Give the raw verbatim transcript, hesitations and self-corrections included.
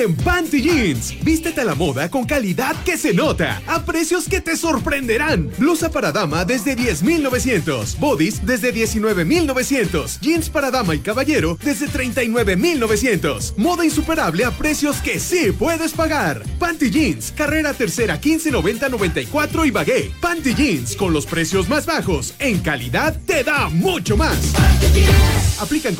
en Panty Jeans. Vístete a la moda con calidad que se nota, a precios que te sorprenderán. Blusa para dama desde diez mil novecientos, bodies desde diecinueve mil novecientos, jeans para dama y caballero desde treinta y nueve mil novecientos. Moda insuperable a precios que sí puedes pagar. Panty Jeans, carrera tercera quince noventa noventa y cuatro y Bagué. Panty Jeans, con los precios más bajos, en calidad te da mucho más. Aplican